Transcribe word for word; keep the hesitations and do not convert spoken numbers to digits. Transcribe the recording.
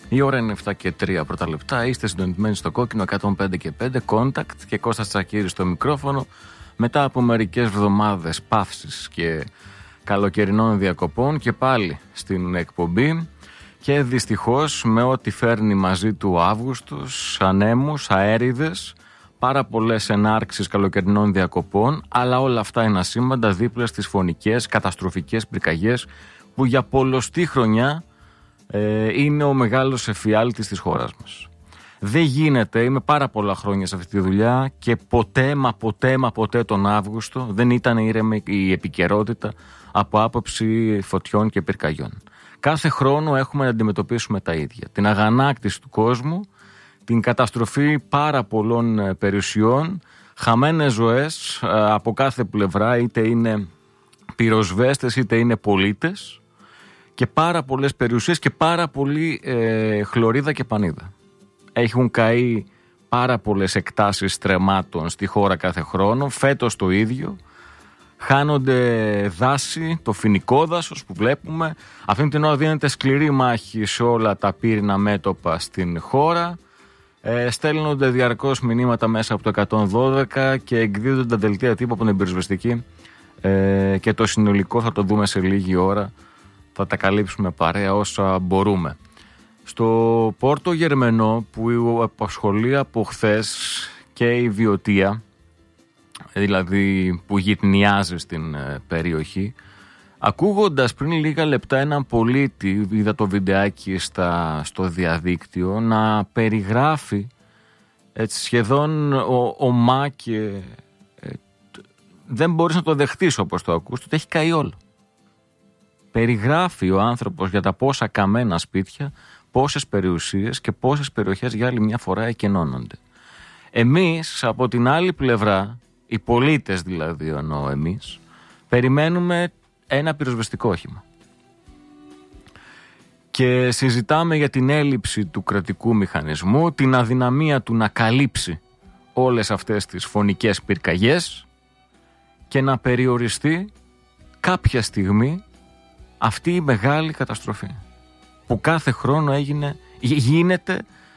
Η ώρα είναι επτά και τρία πρώτα λεπτά. Είστε συντονισμένοι στο κόκκινο εκατόν πέντε και πέντε. Contact και Κώστας Τσακίρης στο μικρόφωνο. Μετά από μερικές εβδομάδες παύσης και καλοκαιρινών διακοπών και πάλι στην εκπομπή. Και δυστυχώς με ό,τι φέρνει μαζί του ο Αύγουστος, ανέμους, αέριδες, πάρα πολλές ενάρξεις καλοκαιρινών διακοπών, αλλά όλα αυτά είναι ασήμαντα δίπλα στις φωνικές καταστροφικές πυρκαγιές που για πολλοστή χρονιά ε, είναι ο μεγάλος εφιάλτης της χώρας μας. Δεν γίνεται, είμαι πάρα πολλά χρόνια σε αυτή τη δουλειά και ποτέ μα ποτέ μα ποτέ τον Αύγουστο δεν ήταν ήρεμη η επικαιρότητα από άποψη φωτιών και πυρκαγιών. Κάθε χρόνο έχουμε να αντιμετωπίσουμε τα ίδια. Την αγανάκτηση του κόσμου, την καταστροφή πάρα πολλών περιουσιών, χαμένες ζωές από κάθε πλευρά, είτε είναι πυροσβέστες είτε είναι πολίτες, και πάρα πολλές περιουσίες και πάρα πολύ ε, χλωρίδα και πανίδα. Έχουν καεί πάρα πολλές εκτάσεις στρεμμάτων στη χώρα κάθε χρόνο, φέτος το ίδιο. Χάνονται δάση, το φοινικό δάσος που βλέπουμε. Αυτή την ώρα δίνεται σκληρή μάχη σε όλα τα πύρινα μέτωπα στην χώρα. Ε, στέλνονται διαρκώς μηνύματα μέσα από το εκατόν δώδεκα και εκδίδονται τα δελτία τύπου από την πυροσβεστική. Ε, και το συνολικό θα το δούμε σε λίγη ώρα. Θα τα καλύψουμε παρέα όσα μπορούμε. Στο Πόρτο Γερμενό που απασχολεί από χθες και η Βιωτία, δηλαδή που γυτνιάζει στην περιοχή, ακούγοντας πριν λίγα λεπτά έναν πολίτη, είδα το βιντεάκι στα, στο διαδίκτυο, να περιγράφει έτσι, σχεδόν ο, ομά και ε, δεν μπορείς να το δεχτείς όπως το ακούς, ότι έχει καεί όλο. Περιγράφει ο άνθρωπος για τα πόσα καμένα σπίτια, πόσες περιουσίες και πόσες περιοχές για άλλη μια φορά εκενώνονται. Εμείς από την άλλη πλευρά, οι πολίτες δηλαδή εννοώ εμείς, περιμένουμε ένα πυροσβεστικό όχημα. Και συζητάμε για την έλλειψη του κρατικού μηχανισμού, την αδυναμία του να καλύψει όλες αυτές τις φωνικές πυρκαγιές και να περιοριστεί κάποια στιγμή αυτή η μεγάλη καταστροφή που κάθε χρόνο έγινε, γίνεται